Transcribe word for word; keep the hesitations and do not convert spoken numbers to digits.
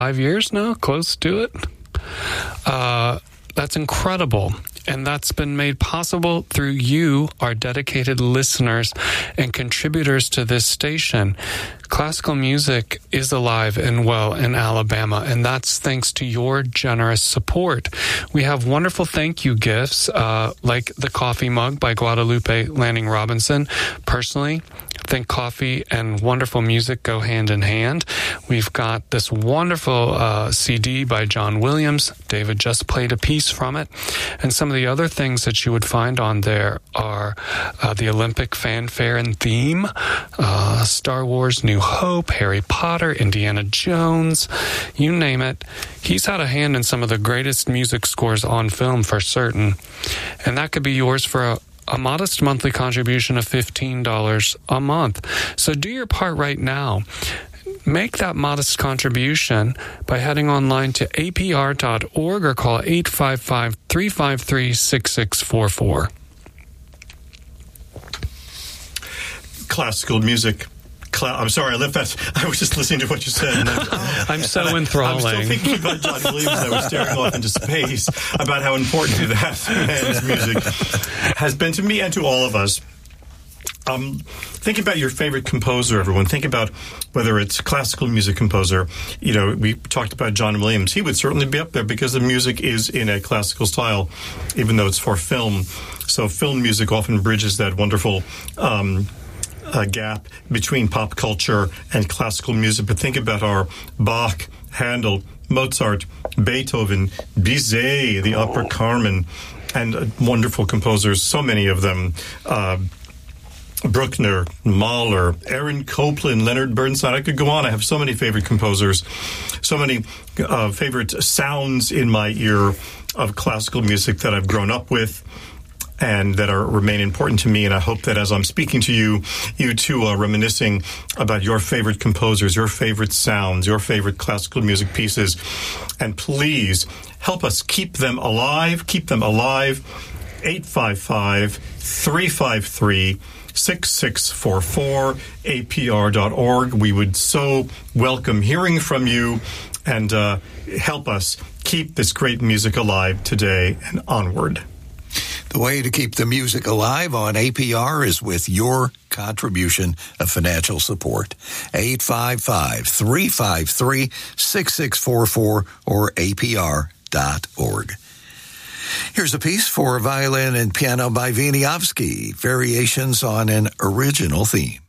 five years now, close to it. Uh, that's incredible. And that's been made possible through you, our dedicated listeners and contributors to this station. Classical music is alive and well in Alabama, and that's thanks to your generous support. We have wonderful thank you gifts, uh, like the coffee mug by Guadalupe Lanning Robinson. Personally, I think coffee and wonderful music go hand in hand. We've got this wonderful uh, C D by John Williams. David just played a piece from it. And some of the other things that you would find on there are uh, the Olympic fanfare and theme, uh, Star Wars New Hope, Harry Potter, Indiana Jones, you name it. He's had a hand in some of the greatest music scores on film for certain. And that could be yours for a a modest monthly contribution of fifteen dollars a month. So do your part right now. Make that modest contribution by heading online to A P R dot org or call eight five five, three five three, six six four four. Classical music. Cla- I'm sorry, I left that. I was just listening to what you said. And I, I'm so enthralling. I'm still thinking about John Williams. I was staring off into space about how important that man's music has been to me and to all of us. Um, think about your favorite composer, everyone. Think about whether it's classical music composer. You know, we talked about John Williams. He would certainly be up there because the music is in a classical style, even though it's for film. So film music often bridges that wonderful um a gap between pop culture and classical music. But think about our Bach, Handel, Mozart, Beethoven, Bizet, the opera Carmen, and uh, wonderful composers, so many of them. Uh, Bruckner, Mahler, Aaron Copland, Leonard Bernstein. I could go on. I have so many favorite composers, so many uh, favorite sounds in my ear of classical music that I've grown up with and that are remain important to me. And I hope that as I'm speaking to you, you too are reminiscing about your favorite composers, your favorite sounds, your favorite classical music pieces. And please help us keep them alive, keep them alive. eight five five, three five three, six six four four, A P R dot org. We would so welcome hearing from you and uh, help us keep this great music alive today and onward. The way to keep the music alive on A P R is with your contribution of financial support. eight five five, three five three, six six four four or A P R dot org. Here's a piece for violin and piano by Wieniawski, variations on an original theme.